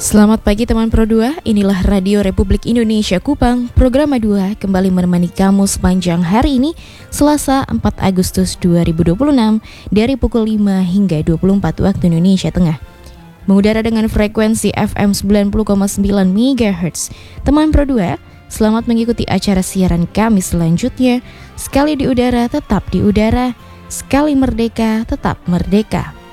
Selamat pagi teman Pro 2, inilah Radio Republik Indonesia Kupang, Program A2 kembali menemani kamu sepanjang hari ini, Selasa 4 Agustus 2026, dari pukul 5 hingga 24 waktu Indonesia Tengah. Mengudara dengan frekuensi FM 90,9 MHz. Teman Pro 2, selamat mengikuti acara siaran kami selanjutnya. Sekali di udara, tetap di udara. Sekali merdeka, tetap merdeka.